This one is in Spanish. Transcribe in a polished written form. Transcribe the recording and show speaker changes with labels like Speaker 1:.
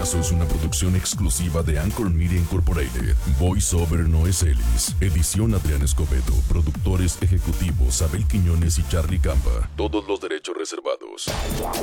Speaker 1: Caso es una producción exclusiva de Anchor Media Incorporated. Voice over Noé Celis. Edición Adrián Escobedo. Productores ejecutivos Abel Quiñones y Charlie Campa. Todos los derechos reservados.